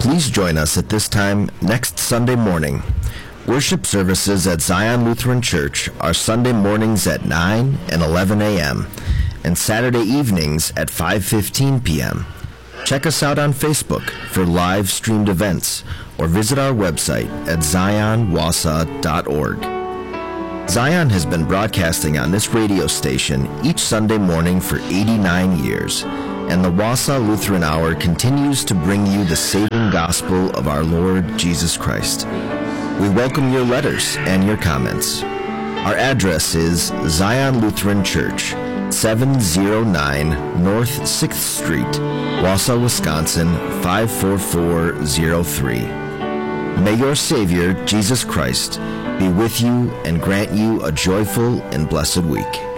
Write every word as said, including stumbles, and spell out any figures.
Please join us at this time next Sunday morning. Worship services at Zion Lutheran Church are Sunday mornings at nine and eleven a.m. and Saturday evenings at five fifteen p.m. Check us out on Facebook for live streamed events or visit our website at zion wasa dot org. Zion has been broadcasting on this radio station each Sunday morning for eighty-nine years, and the Wasa Lutheran Hour continues to bring you the saving gospel of our Lord Jesus Christ. We welcome your letters and your comments. Our address is Zion Lutheran Church, seven oh nine North sixth Street, Wausau, Wisconsin, five four four oh three. May your Savior, Jesus Christ, be with you and grant you a joyful and blessed week.